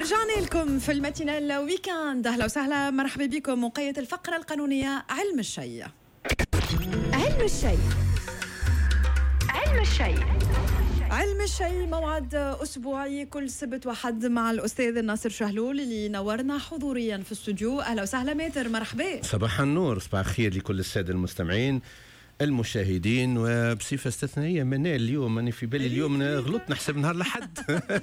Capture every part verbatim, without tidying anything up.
رجعنا لكم في الماتينال ويكاند. أهلا وسهلا، مرحبا بكم. وقية الفقرة القانونية علم الشيء. علم الشيء علم الشيء علم الشيء موعد أسبوعي كل سبت وحد مع الأستاذ ناصر شهلول اللي نورنا حضوريا في الاستوديو. أهلا وسهلا ماتر، مرحبا. صباح النور، صباح الخير لكل السادة المستمعين المشاهدين. وبصفة استثنائية منال اليوم أنا في بالي اليوم غلطت نحسب نهار لحد.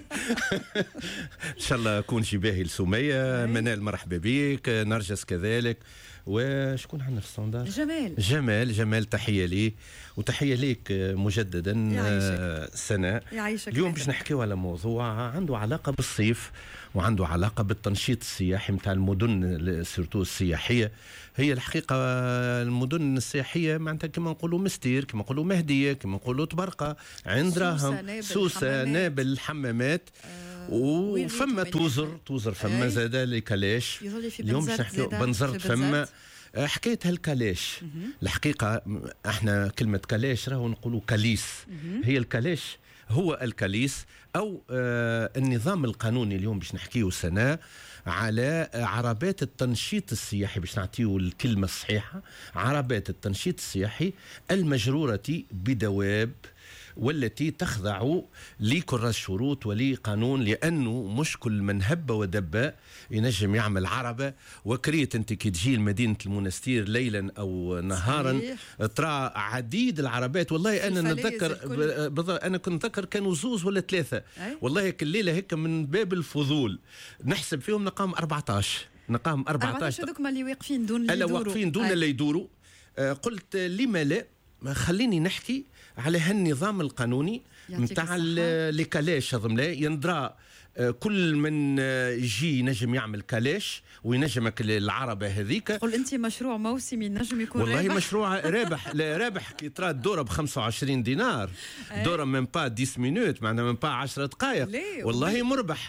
إن شاء الله أكون شي باهي لسمية. منال مرحبا بك، نرجس كذلك. وشكون عندنا في الصندار؟ جمال جمال جمال تحية لي وتحية ليك مجددا سناء. اليوم باش نحكيو على موضوع عنده علاقة بالصيف وعنده علاقة بالتنشيط السياحي متاع المدن سورتو السياحية. هي الحقيقة المدن السياحية معناتها كما نقولوا مستير، كما نقولوا مهدية، كما نقولوا تبرقة، عند راهم سوسة، نابل، الحمامات. آه وفما توزر توزر فما زاد لي كلاش. اليوم باش نحكيو بنزرت فما حكاية هالكلاش. الحقيقة احنا كلمة كلاش راهو نقولوا كاليس. هي الكلاش هو الكاليس أو آه النظام القانوني. اليوم باش نحكيه سنة على عربات التنشيط السياحي، باش نعطيه الكلمة الصحيحة، عربات التنشيط السياحي المجرورة بدواب والتي تخضع لكل الشروط ولقانون، لأنه مش كل من هب ودب ينجم يعمل عربة. وكريت أنت كي تجي لمدينة المنستير ليلا أو نهارا ترى عديد العربات. والله أنا نتذكر أنا كنت نتذكر كانوا زوز ولا ثلاثة. أي؟ والله كل ليلة هيك من باب الفضول نحسب فيهم نقام أربعتاشر نقام أربعتاشر هذوك اللي واقفين دون اللي يدوروا. واقفين دون اللي يدوروا. آه قلت لما لا، خليني نحكي على هالنظام القانوني متاع الكلاش. هذم لا يندرى كل من يجي نجم يعمل كلاش وينجمك العربة هذيك. قل أنت مشروع موسمي نجم يكون والله رابح. مشروع رابح. لا رابح كي ترى الدورة بخمسة وعشرين دينار، دورة من با ديس مينوت، معنا من با عشرة دقائق. والله مربح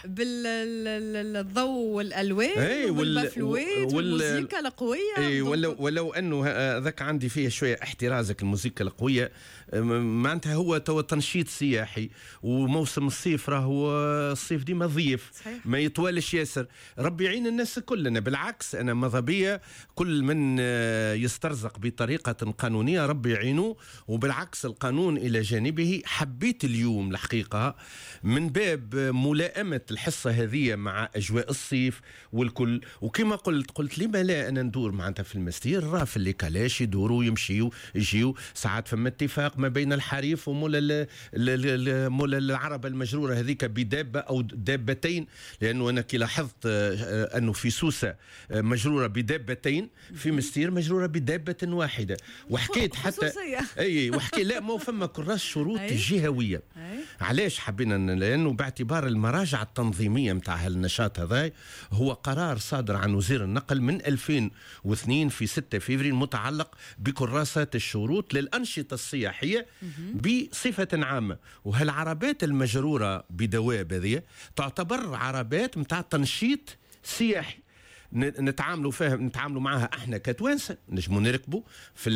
بالضوء والألوان والبافلوات والموسيقى القوية. اي ولو ولو أنه ذاك عندي فيه شوية احترازك الموسيقى القوية. معناتها هو تو تنشيط سياحي وموسم الصيف راهو الصيف ديما ضيف صحيح. ما يطولش ياسر. ربي يعين الناس كلنا. بالعكس أنا ماذا بيا كل من يسترزق بطريقة قانونية ربي يعينه. وبالعكس القانون إلى جانبه. حبيت اليوم الحقيقة من باب ملائمة الحصة هذه مع أجواء الصيف والكل. وكما قلت قلت لما لا أنا ندور معناتها في المستير راه في اللي كلاش يدوروا يمشيوا يجيوا. ساعات فما اتفاق ما بين الحريف ومولا مولا العربة المجرورة هذيك بدابة أو دابتين. لأنه أنا كي لاحظت أنه في سوسة مجرورة بدابتين، في مستير مجرورة بدابة واحدة. وحكيت حتى أي وحكي لا ما فما كراس شروط جهوية. علاش حبينا؟ لأنه باعتبار المراجع التنظيمية متاع هالنشاط هذا هو قرار صادر عن وزير النقل من ألفين واثنين في ستة فبراير متعلق بكراسات الشروط للأنشطة السياحية بصفة عامة. وهالعربات المجرورة بدواب هذه تعتبر عربات متاع تنشيط سياحي. نتعاملوا فيها نتعاملوا معها احنا كتوانسه نجموا نركبوا في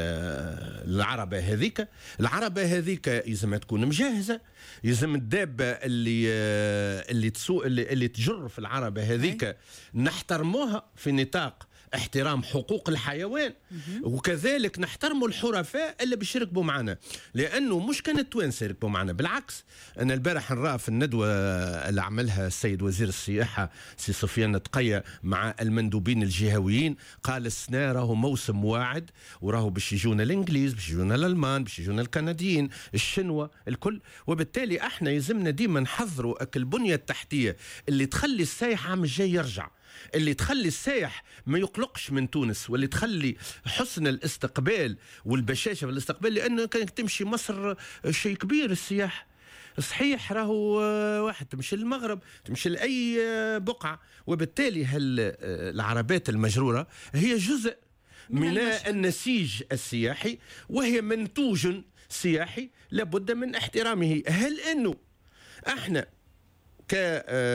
العربه هذيك. العربه هذيك لازم تكون مجهزه، لازم الدابه اللي اللي تسوق اللي, اللي تجر في العربه هذيك نحترموها في نطاق احترام حقوق الحيوان. وكذلك نحترموا الحرفاء اللي باش يركبوا معنا، لانه مش كان التوانسه يركبوا معنا. بالعكس انا البارح نرى في الندوه اللي عملها السيد وزير السياحه سي سفيان تقية مع المندوبين الجهويين، قال السنه راهو موسم واعد وراهو باش يجونا الانجليز، باش يجونا الالمان، باش يجونا الكنديين، الشنوة الكل. وبالتالي احنا يلزمنا ديما نحضروا اك البنيه التحتيه اللي تخلي السايح عام الجاي يرجع، اللي تخلي السائح ما يقلقش من تونس، واللي تخلي حسن الاستقبال والبشاشة في الاستقبال. لأنه كانت تمشي مصر شيء كبير السياح صحيح، راهو واحد تمشي للمغرب تمشي لأي بقعة. وبالتالي هالعربات المجرورة هي جزء من النسيج السياحي وهي منتوج سياحي لابد من احترامه. هل أنه احنا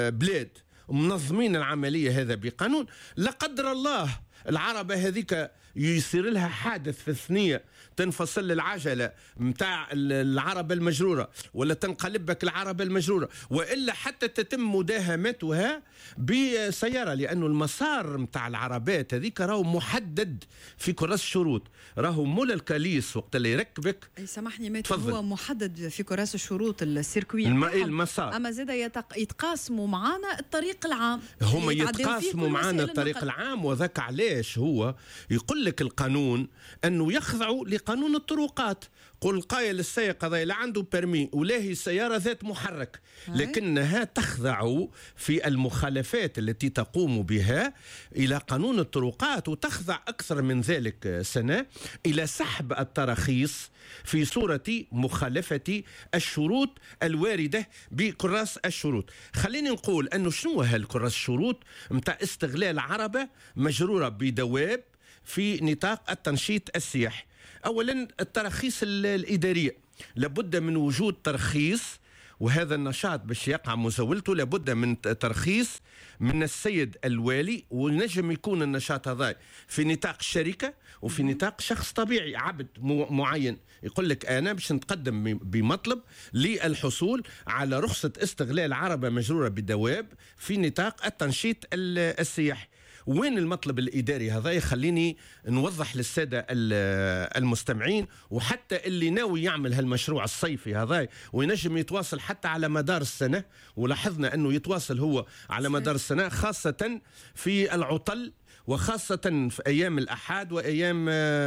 كبلاد منظمين العملية هذا بقانون؟ لا قدر الله العربة هذيك يصير لها حادث في الثنية تنفصل العجلة متاع العربة المجرورة ولا تنقلبك العربة المجرورة، وإلا حتى تتم مداهمتها بسيارة، لأنه المسار متاع العربات هذيك راهو محدد في كراس الشروط، راهو مولا الكاليس وقت اللي يركبك. أي سامحني مات هو محدد في كراس الشروط السيركوي الم... المسار، أما زاد يتق... يتقاسموا معنا الطريق العام، هما يتقاسموا معنا الطريق العام. وذاك علاش هو يقول لك القانون أنه يخضعوا لقانون الطرقات. قل قايل السائق هذا لا عنده بيرمي ولا هي سيارة ذات محرك، لكنها تخضع في المخالفات التي تقوم بها إلى قانون الطرقات، وتخضع أكثر من ذلك سنة إلى سحب التراخيص في صورة مخالفة الشروط الواردة بكراس الشروط. خليني نقول أنه شنو هالكراس الشروط متاع استغلال عربة مجرورة بدواب في نطاق التنشيط السياحي. أولا التراخيص الإدارية، لابد من وجود ترخيص، وهذا النشاط باش يقع مزاولته لابد من ترخيص من السيد الوالي، ونجم يكون النشاط هذا في نطاق الشركة وفي نطاق شخص طبيعي عبد معين يقول لك أنا باش نتقدم بمطلب للحصول على رخصة استغلال عربة مجرورة بالدواب في نطاق التنشيط السياحي. وين المطلب الإداري هذا؟ يخليني نوضح للسادة المستمعين وحتى اللي ناوي يعمل هالمشروع الصيفي هذا وينجم يتواصل حتى على مدار السنة، ولاحظنا أنه يتواصل هو على مدار السنة خاصة في العطل وخاصة في أيام الأحد وأيام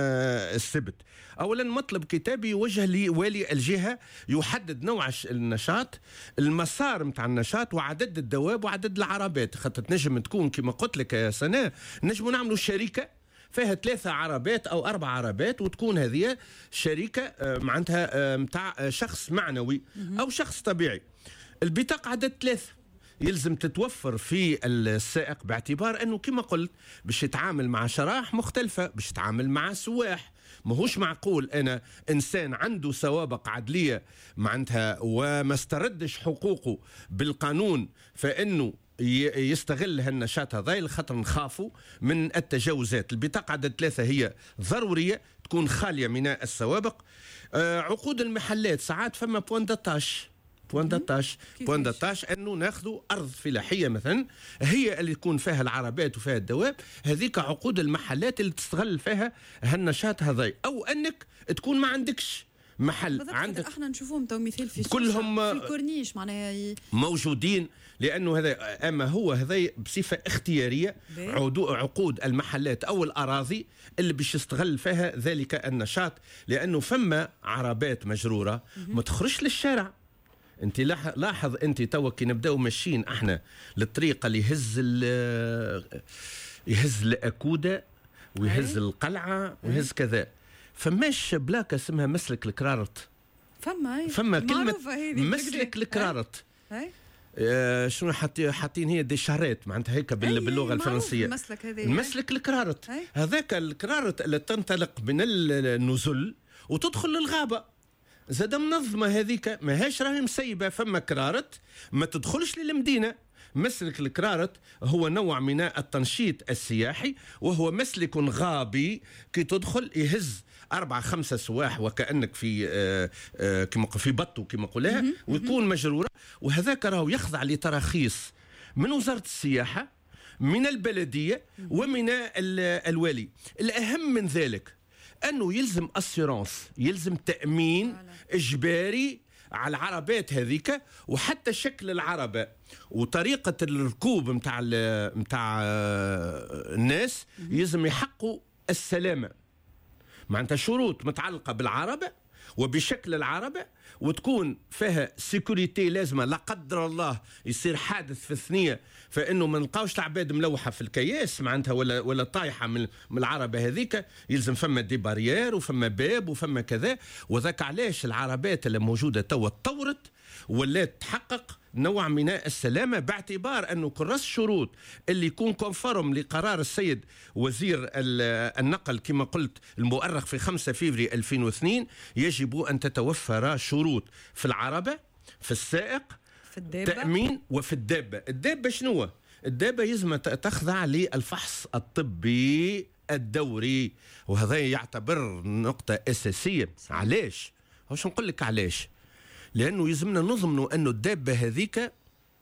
السبت. أولا مطلب كتابي يوجه لوالي الجهة يحدد نوع النشاط، المسار متاع النشاط، وعدد الدواب وعدد العربات، خاطر نجم تكون كما قلت لك يا سنة نجم نعملوا شركة فيها ثلاثة عربات أو أربع عربات، وتكون هذه شركة معناتها متاع شخص معنوي أو شخص طبيعي. البطاقة عدد ثلاثة يلزم تتوفر في السائق، باعتبار أنه كما قلت باش يتعامل مع شرائح مختلفة، باش يتعامل مع سواح. ماهوش معقول أنا إنسان عنده سوابق عدلية معناتها وما استردش حقوقه بالقانون فإنه يستغل هالنشاط هذا، لخاطر نخافوا من التجاوزات. البطاقة عدد ثلاثة هي ضرورية تكون خالية من السوابق. آه عقود المحلات ساعات فما بوان داتاش بوان داتاش بوان داتاش انه ناخذوا ارض فلاحيه مثلا هي اللي تكون فيها العربات وفيها الدواب، هذيك عقود المحلات اللي تستغل فيها هالنشاط هذا، او انك تكون ما عندكش محل عندك. احنا نشوفهم تو مثال في كلهم في الكورنيش معناها ي... موجودين، لانه هذا اما هو هذا بصفه اختياريه عقود المحلات او الاراضي اللي باش يستغل فيها ذلك النشاط، لانه فما عربات مجروره ما تخرجش للشارع. انت لاحظ انت تو كي نبداو ماشيين احنا للطريقه اللي يهز يهز الاكوده ويهز القلعه ويهز كذا، فماش بلاكه اسمها مسلك الكرارط. فما فما كلمه مسلك الكرارط. آه شنو حاطين حاطين هي دي شارات معناتها هيك باللغه الفرنسيه. المسلك هذا المسلك الكرارط هذاك الكرارط اللي تنطلق من النزل وتدخل للغابه، زاد منظمه هذيك ماهاش راهي مسيبه، فما كرارط ما تدخلش للمدينه. مسلك الكرارط هو نوع من التنشيط السياحي، وهو مسلك غابي كي تدخل يهز أربعة خمسة سواح وكأنك في آه آه كما في بطو كما قولها، ويكون مجرورة، وهذاك راهو يخضع لتراخيص من وزارة السياحة من البلدية ومن الوالي. الأهم من ذلك أنه يلزم أسيرانس، يلزم تأمين إجباري على العربات هذيك، وحتى شكل العربة وطريقة الركوب متاع متاع الناس يلزم يحققوا السلامة. معناتها شروط متعلقة بالعربة وبشكل العربة، وتكون فيها سيكوريتي لازمة، لا قدر الله يصير حادث في الثنية فإنه ما نلقاوش العباد ملوحة في الكياس معناتها ولا ولا طايحة من من العربة هذيك، يلزم فما دي باريير وفما باب وفما كذا. وذاك علاش العربات اللي موجودة توا تطورت ولا تحقق نوع من السلامة، باعتبار أنه كراس الشروط اللي يكون كونفورم لقرار السيد وزير النقل كما قلت المؤرخ في خمسة فبراير ألفين واثنين، يجب أن تتوفر شروط في العربة، في السائق، في الدابة، تأمين، وفي الدابة. الدابة شنو؟ الدابة يلزم تخضع للفحص الطبي الدوري، وهذا يعتبر نقطة أساسية. علاش؟ واش نقول لك علاش؟ لأنه يلزمنا نضمنوا أنه الدابة هذيك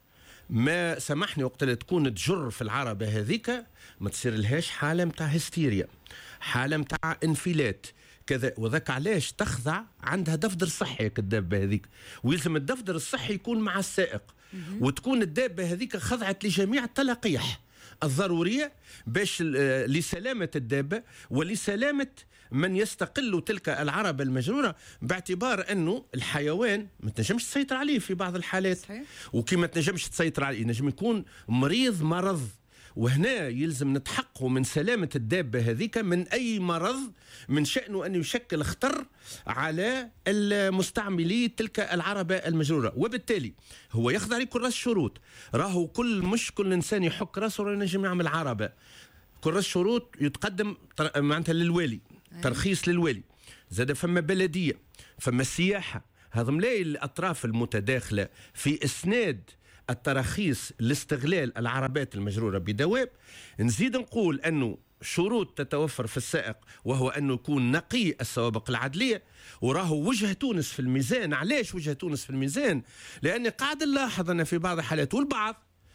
ما سامحني وقت اللي تكون تجر في العربة هذيك ما تصير لهاش حالة متاع هستيريا، حالة متاع انفلات كذا. وذاك علاش تخضع عندها دفتر صحي الدابة هذيك، ويلزم الدفتر الصحي يكون مع السائق، وتكون الدابة هذيك خضعت لجميع التلقيح الضرورية باش لسلامة الدابة ولسلامة من يستقل تلك العربة المجرورة، باعتبار أنه الحيوان ما تنجمش تسيطر عليه في بعض الحالات، وكما تنجمش تسيطر عليه نجم يكون مريض مرض، وهنا يلزم نتحققوا من سلامة الدابة هذيك من أي مرض من شأنه أن يشكل خطر على المستعملي تلك العربة المجرورة. وبالتالي هو يخضع لكراس شروط، راهو كل مش كل إنسان يحك راسه راه ينجم يعمل عربة. كراس شروط يتقدم معناتها للوالي، ترخيص للوالي، زاد فما بلدية، فما السياحة، هذا ملاي الأطراف المتداخلة في إسناد التراخيص لاستغلال العربات المجرورة بدواب. نزيد نقول أنه شروط تتوفر في السائق، وهو أنه يكون نقي السوابق العدلية، وراه وجه تونس في الميزان. علاش وجه تونس في الميزان؟ لأني قاعد نلاحظ أن في بعض الحالات والبعض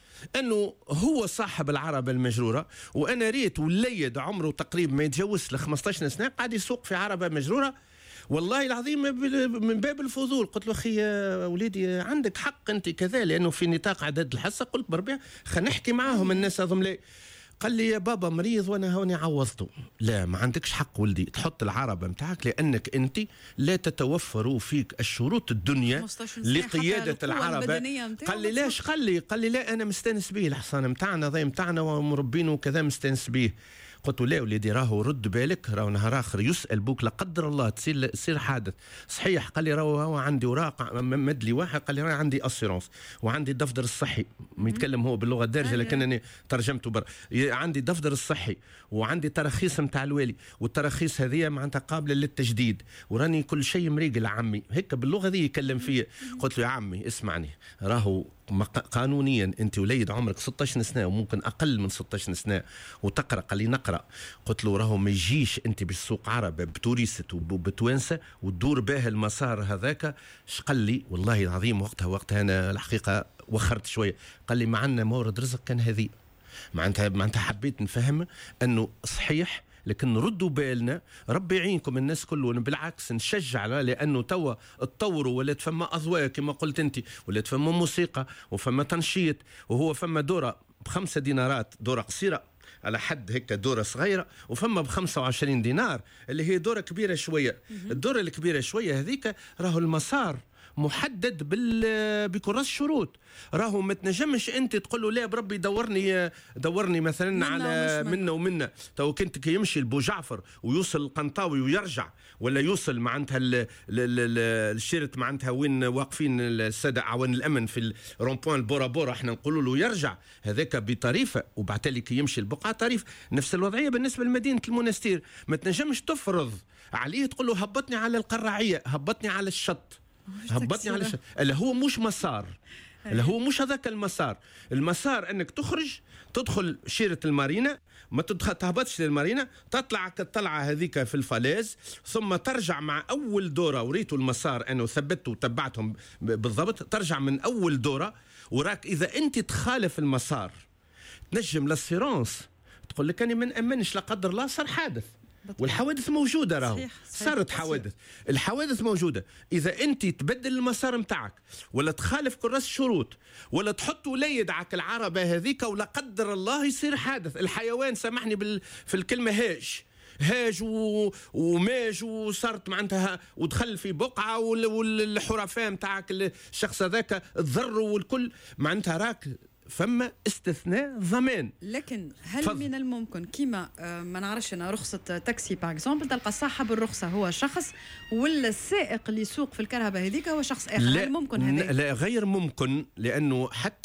أنه هو صاحب العربة المجرورة، وأنا ريت وليد عمره تقريبا ما يتجاوز ل خمسطاش سنة قاعد يسوق في عربة مجرورة، والله العظيم من باب الفضول قلت له أخي وليدي عندك حق أنت كذا، لأنه في نطاق عدد الحصة. قلت بربيع خلينا نحكي معاهم الناس هذم ليه. قال لي يا بابا مريض وانا هوني عوضته. لا، ما عندكش حق ولدي تحط العربة متاعك، لأنك أنت لا تتوفر فيك الشروط الدنيا لقيادة العربة. قال لي ليش؟ قال لي قال لي لا أنا مستانس به، الحصان متاعنا ضي متاعنا ومربينه وكذا مستانس به. قلت له لا وليدي راهو رد بالك، راهو نهار اخر يسال بوك لا قدر الله تصير تصير حادث. صحيح قال لي راهو هو عندي اوراق، مد لي واحد قال لي راه عندي اسيرونس وعندي الدفتر الصحي، يتكلم هو باللغه الدارجه لكنني ترجمته برا. عندي الدفتر الصحي وعندي تراخيص نتاع الوالي، والتراخيص هذه معناتها قابله للتجديد، وراني كل شيء مريقل عمي، هيك باللغه ذي يكلم فيا. قلت له يا عمي اسمعني، راهو قانونيا انت وليد عمرك ستطاش سنه وممكن اقل من ستطاش سنه وتقرا. قال لي نقرا. قلت له راهو ما يجيش انت بالسوق عربه بتوريست وبتوانسه وتدور باه المسار هذاك. اش قال لي والله العظيم وقتها وقتها انا الحقيقه وخرت شويه. قال لي معنا مورد رزق كان هذه، معناتها معناتها حبيت نفهم انه صحيح لكن ردوا بالنا، ربي يعينكم الناس كله. بالعكس نشجع، لانه توا تطوروا، ولات فما اضواء كما قلت انت، ولات فما موسيقى وفما تنشيط، وهو فما دوره بخمسة دينارات، دوره قصيره على حد هيك دوره صغيره، وفما بخمسة وعشرين دينار اللي هي دوره كبيره شويه. الدوره الكبيره شويه هذيك راهو المسار محدد بال بكراس شروط، راهو ما تنجمش انت تقول له لا بربي دورني دورني مثلا على منا ومنا. تو كنت كي يمشي لبو جعفر ويوصل القنطاوي ويرجع، ولا يوصل معناتها الشيرت معناتها وين واقفين الساده اعوان الامن في الرومبوان البورا بورا، احنا نقولوا له يرجع هذاك بطريفه، وبعتالي كي يمشي البقعه طريف. نفس الوضعيه بالنسبه لمدينه المنستير، ما تنجمش تفرض عليه تقول له هبطني على القراعيه، هبطني على الشط، هبطني على الشط. اللي هو مش مسار، اللي هو مش هذاك المسار. المسار انك تخرج تدخل شيرة المارينا، ما تدخل تهبطش للمارينا، تطلع الطلعه هذيك في الفلاز، ثم ترجع مع اول دوره. وريتوا المسار انا ثبت وتبعتهم بالضبط، ترجع من اول دوره. وراك اذا انت تخالف المسار تنجم للسيرونس تقول لك انا ما نامنش لا قدر الله صار حادث. والحوادث موجودة، راهو صارت حوادث، الحوادث موجودة. إذا أنت تبدل المسار متاعك ولا تخالف كراس الشروط ولا تحط وليد عك العربة هذيك ولا قدر الله يصير حادث. الحيوان سامحني بال... في الكلمة هاج هاج و... وماج وصارت معناتها ودخل في بقعة وال... والحرفاء متاعك الشخص هذاك تضروا والكل، معناتها راك فما استثناء ضمان. لكن هل فضل. من الممكن كيما ما نعرفش انا رخصه تاكسي باغ اكزومبل تلقى صاحب الرخصه هو شخص ولا السائق اللي يسوق في الكرهبه هذيك هو شخص اخر؟ هل ممكن هذا؟ لا غير ممكن، لانه حتى